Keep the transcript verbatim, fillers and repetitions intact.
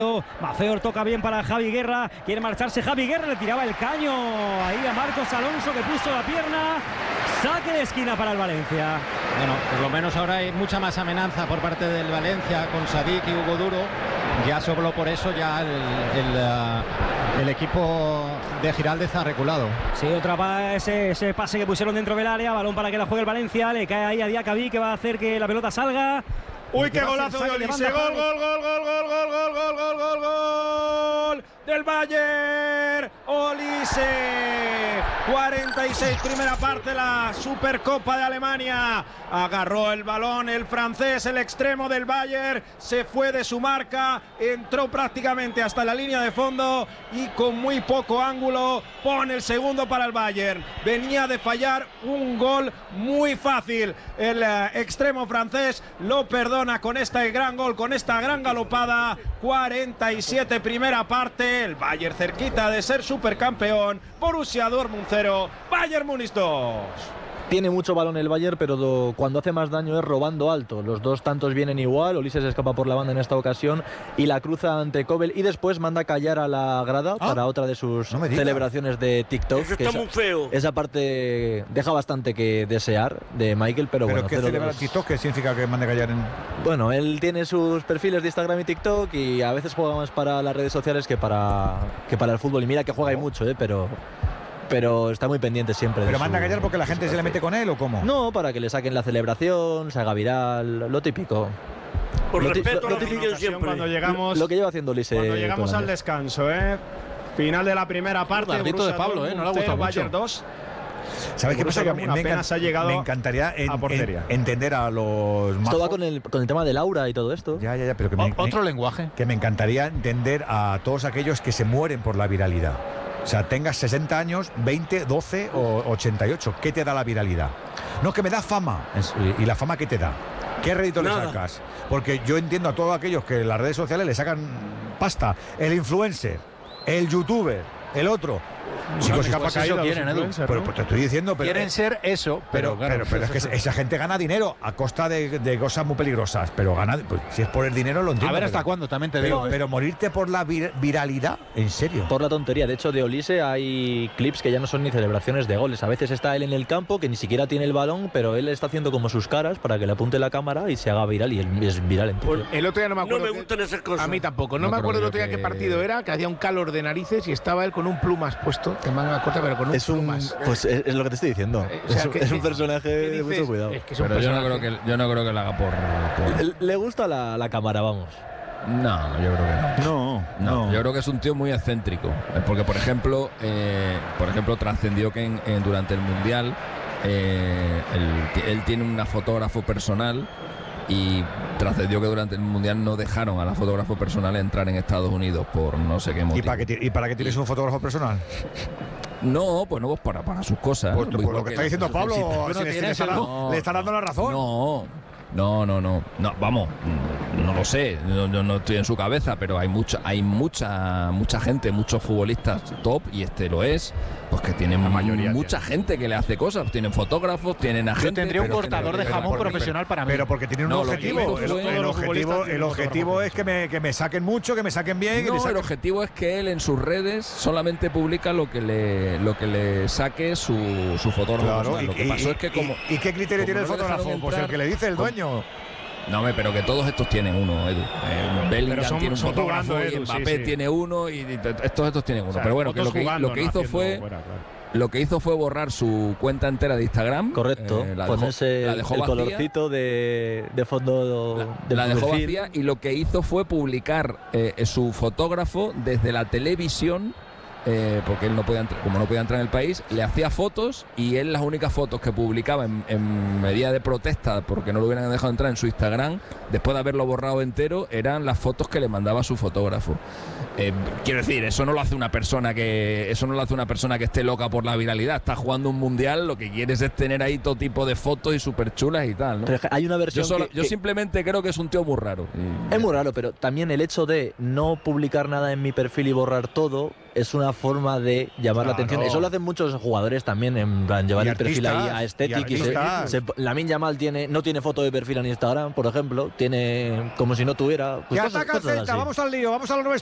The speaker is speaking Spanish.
Mafeor toca bien para Javi Guerra, quiere marcharse Javi Guerra, le tiraba el caño ahí a Marcos Alonso, que puso la pierna. Saque de esquina para el Valencia. Bueno, por lo menos ahora hay mucha más amenaza por parte del Valencia con Sadik y Hugo Duro. Ya solo por eso ya el, el, uh, el equipo de Giraldez ha reculado. Sí, otra pa ese, ese pase que pusieron dentro del área, balón para que la juegue el Valencia, le cae ahí a Diacabí, que va a hacer que la pelota salga. Uy, qué golazo de Olise, gol, gol, gol, gol, gol, gol, gol, gol, gol, gol, gol del Bayern, Olise, cuarenta y seis, primera parte, la Supercopa de Alemania, agarró el balón el francés, el extremo del Bayern, se fue de su marca, entró prácticamente hasta la línea de fondo y con muy poco ángulo pone el segundo para el Bayern. Venía de fallar un gol muy fácil, el uh, extremo francés lo perdona con este gran gol, con esta gran galopada. Cuarenta y siete, primera parte, el Bayern cerquita de ser supercampeón. Borussia Dortmund cero, Bayern Múnich dos. Tiene mucho balón el Bayern, pero do, cuando hace más daño es robando alto. Los dos tantos vienen igual. Ulises escapa por la banda en esta ocasión y la cruza ante Kobel y después manda callar a la grada ¿Ah? para otra de sus no celebraciones de TikTok. Eso está esa, muy feo. Esa parte deja bastante que desear de Michael, pero, ¿Pero bueno. qué celebra TikTok? ¿Qué significa que mande callar en...? Bueno, él tiene sus perfiles de Instagram y TikTok y a veces juega más para las redes sociales que para, que para el fútbol. Y mira que juega y mucho, ¿eh? pero... pero está muy pendiente siempre. ¿Pero de manda a su, callar porque la gente se le mete con él o cómo? No, para que le saquen la celebración, se haga viral, lo típico. Por lo respeto lo, a la afición siempre. Cuando llegamos, lo, lo que lleva haciendo Ulises. Cuando llegamos al descanso, ¿eh? Final de la primera parte. Ardito de Pablo, ¿eh? No le ha gustado mucho. Bayern dos. ¿Sabes qué pasa? Que me, me, encanta, ha llegado me encantaría en, en, entender a los Esto va con el, con el tema de Laura y todo esto. Ya, ya, ya, pero que me, Otro me, lenguaje. Que me encantaría entender a todos aquellos que se mueren por la viralidad. O sea, tengas sesenta años, veinte, doce o ochenta y ocho. ¿Qué te da la viralidad? No, que me da fama. ¿Y la fama qué te da? ¿Qué rédito le sacas? Porque yo entiendo a todos aquellos que en las redes sociales le sacan pasta. El influencer, el youtuber, el otro. Chicos, no, pues eso quieren, Edu. Pero pues te estoy diciendo, pero quieren ser eso, pero pero, claro, pero, pero es que esa gente gana dinero a costa de, de cosas muy peligrosas, pero gana, pues, si es por el dinero lo entiendo. A ver hasta pero, cuándo, también te pero, digo. ¿eh? Pero morirte por la vir viralidad, en serio. Por la tontería. De hecho, de Olise hay clips que ya no son ni celebraciones de goles. A veces está él en el campo, que ni siquiera tiene el balón, pero él está haciendo como sus caras para que le apunte la cámara y se haga viral, y él es viral en Pues, el otro día no me acuerdo. No me gustan esas cosas. A mí tampoco. No, no me acuerdo el creo otro día que... qué partido era, que hacía un calor de narices y estaba él con un plumas puesto, de manga corta, pero con un es un, plumas. Pues es, es lo que te estoy diciendo. Eh, o sea, es, que, es un que, personaje de mucho cuidado. Es que es un pero yo no, personaje. creo que, yo no creo que lo haga por... por... Le, le gusta la, la cámara, vamos. No, yo creo que no. No, No, no. yo creo que es un tío muy excéntrico. Porque, por ejemplo, eh, por ejemplo, trascendió que en, en, durante el Mundial eh, él, él tiene una fotógrafo personal y trascendió que durante el Mundial no dejaron a la fotógrafo personal entrar en Estados Unidos por no sé qué motivo. ¿Y para qué, y para qué tienes un fotógrafo personal? No, pues no, pues para, para sus cosas. Pues, pues lo que está diciendo Pablo, si no le, tienes, le, está, no, le está dando la razón. No, no, no, no, no, vamos, no lo sé, no, no, no estoy en su cabeza, pero hay mucha, hay mucha, mucha gente, muchos futbolistas top, y este lo es, pues que tienen mucha tiene. gente que le hace cosas, tienen fotógrafos, tienen agentes. Yo tendría un cortador de jamón pero, profesional para mí. Pero porque tienen un no, objetivo. El, fue, el objetivo, el objetivo es que me, que me saquen mucho, que me saquen bien. No, que me saquen... el objetivo es que él en sus redes solamente publica lo que le, lo que le saque su, su fotógrafo. Claro, y, lo que y, pasó y, es que como. ¿Y qué criterio tiene el no fotógrafo? Pues el que le dice el dueño. No, pero que todos estos tienen uno, Edu. Eh, Bellingham son, tiene un fotógrafo, jugando, Edu, y Mbappé sí, sí. tiene uno, y, y estos estos tienen uno. O sea, pero bueno, que lo que, jugando, lo que hizo no fue fuera, claro. Lo que hizo fue borrar su cuenta entera de Instagram. Correcto. Eh, la ponerse dejó, la dejó el vacía, colorcito de, de fondo la, del la dejó perfil. vacía, y lo que hizo fue publicar eh, su fotógrafo desde la televisión. Eh, porque él no podía entrar, como no podía entrar en el país, le hacía fotos, y él las únicas fotos que publicaba en, en medida de protesta porque no lo hubieran dejado entrar en su Instagram, después de haberlo borrado entero, eran las fotos que le mandaba su fotógrafo. Eh, quiero decir, eso no lo hace una persona que eso no lo hace una persona que esté loca por la viralidad. Está jugando un mundial, lo que quieres es tener ahí todo tipo de fotos y súper chulas y tal, ¿no? Pero hay una versión yo, solo, que, yo que simplemente creo que es un tío muy raro. Es muy raro, pero también el hecho de no publicar nada en mi perfil y borrar todo es una forma de llamar Claro. la atención. Eso lo hacen muchos jugadores también, en plan, llevar Y el perfil ahí artistas, a Aesthetic. y Y se, artistas. se, Lamine Yamal tiene, no tiene foto de perfil en Instagram, por ejemplo. Tiene como si no tuviera. Pues Que cosas- ataca el cosas Celta, así. vamos al lío, vamos a los